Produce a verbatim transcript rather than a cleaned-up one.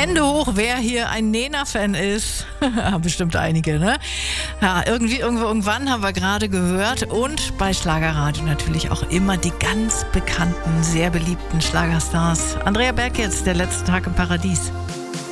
Hände hoch, wer hier ein Nena-Fan ist. Bestimmt einige, ne? Ja, irgendwie, irgendwo, irgendwann haben wir gerade gehört. Und bei Schlagerradio natürlich auch immer die ganz bekannten, sehr beliebten Schlagerstars. Andrea Berg jetzt, der letzte Tag im Paradies.